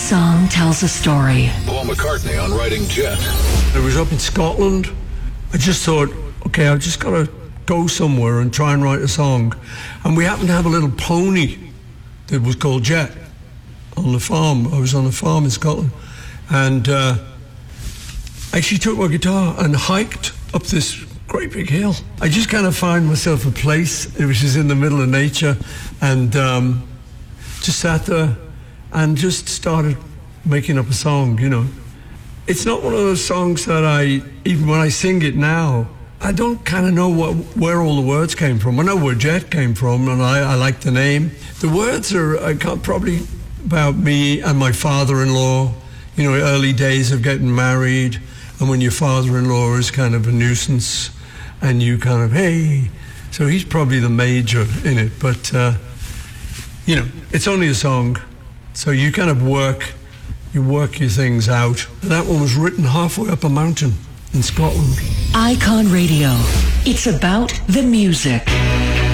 song tells a story. Paul McCartney on Writing Jet. I was up in Scotland. I just thought, okay, I've just got to go somewhere and try and write a song. And we happened to have a little pony that was called Jet on the farm. I was on a farm in Scotland. And I actually took my guitar and hiked up this great big hill. I just kind of found myself a place which is in the middle of nature, and just sat there and just started making up a song, you know. It's not one of those songs that even when I sing it now, I don't kind of know where all the words came from. I know where Jet came from, and I like the name. The words are probably about me and my father-in-law, you know, early days of getting married, and when your father-in-law is kind of a nuisance, and you kind of, hey, so he's probably the major in it, but, you know, it's only a song, so you kind of work your things out. And that one was written halfway up a mountain in Scotland. Icon Radio. It's about the music.